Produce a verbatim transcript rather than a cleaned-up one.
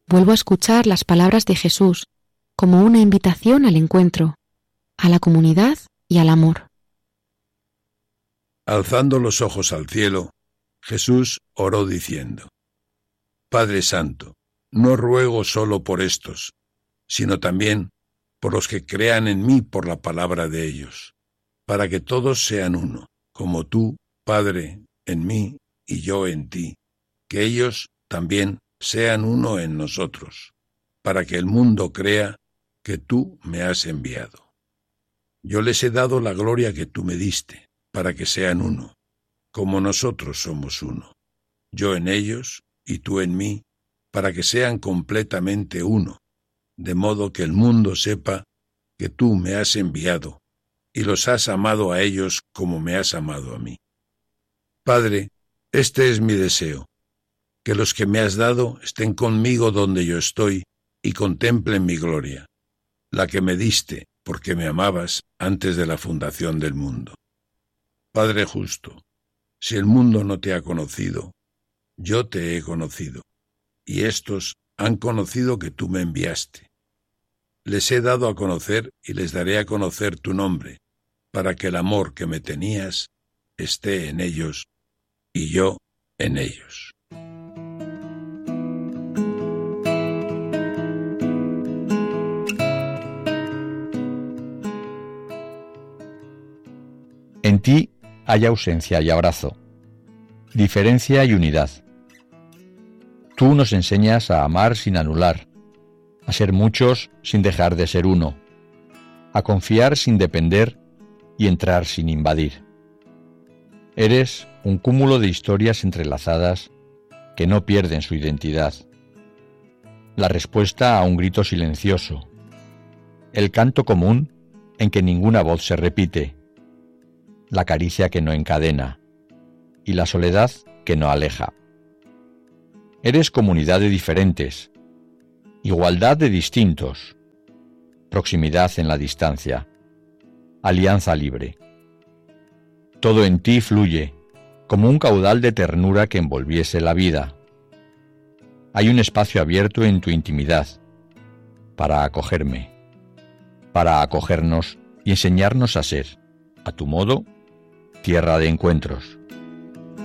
vuelvo a escuchar las palabras de Jesús como una invitación al encuentro, a la comunidad y al amor. Alzando los ojos al cielo, Jesús oró diciendo: Padre Santo, no ruego solo por estos, sino también por los que crean en mí por la palabra de ellos, para que todos sean uno, como tú, Padre, en mí y yo en ti, que ellos también sean uno en nosotros, para que el mundo crea que tú me has enviado. Yo les he dado la gloria que tú me diste, para que sean uno, como nosotros somos uno, yo en ellos y tú en mí, para que sean completamente uno, de modo que el mundo sepa que tú me has enviado y los has amado a ellos como me has amado a mí. Padre, este es mi deseo, que los que me has dado estén conmigo donde yo estoy y contemplen mi gloria, la que me diste porque me amabas antes de la fundación del mundo. Padre justo, si el mundo no te ha conocido, yo te he conocido, y estos han conocido que tú me enviaste. Les he dado a conocer y les daré a conocer tu nombre, para que el amor que me tenías esté en ellos y yo en ellos. En ti hay ausencia y abrazo, diferencia y unidad. Tú nos enseñas a amar sin anular, a ser muchos sin dejar de ser uno, a confiar sin depender y entrar sin invadir. Eres un cúmulo de historias entrelazadas que no pierden su identidad. La respuesta a un grito silencioso, el canto común en que ninguna voz se repite, la caricia que no encadena y la soledad que no aleja. Eres comunidad de diferentes, igualdad de distintos, proximidad en la distancia, alianza libre. Todo en ti fluye como un caudal de ternura que envolviese la vida. Hay un espacio abierto en tu intimidad para acogerme, para acogernos y enseñarnos a ser, a tu modo, tierra de encuentros.